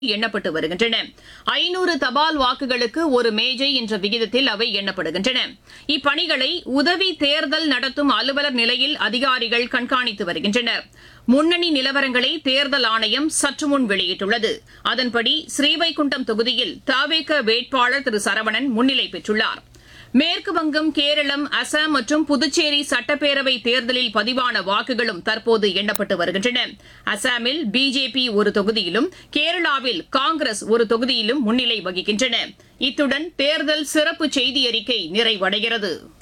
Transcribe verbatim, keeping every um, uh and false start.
எண்ணப்பட்டு வருகின்றன. ஐநூறு தபால் வாக்குகளுக்கு ஒரு மேஜை என்ற விகிதத்தில் அவை எண்ணப்படுகின்றன. இப்பணிகளை உதவி தேர்தல் நடத்தும் அலுவலர் நிலையில் அதிகாரிகள் கண்காணித்து வருகின்றனர். முன்னணி நிலவரங்களை தேர்தல் ஆணையம் சற்றுமுன் வெளியிட்டுள்ளது. அதன்படி ஸ்ரீவைகுண்டம் தொகுதியில் தவேக வேட்பாளர் திரு சரவணன் முன்னிலை பெற்றுள்ளார். மேற்குவங்கம், கேரளம், அசாம் மற்றும் புதுச்சேரி சட்டப்பேரவை தேர்தலில் பதிவான வாக்குகளும் தற்போது எண்ணப்பட்டு வருகின்றன. அசாமில் பிஜேபி ஒரு தொகுதியிலும், கேரளாவில் காங்கிரஸ் ஒரு தொகுதியிலும் முன்னிலை வகிக்கின்றன. இத்துடன் தேர்தல் சிறப்பு செய்தி அறிக்கை நிறைவடைகிறது.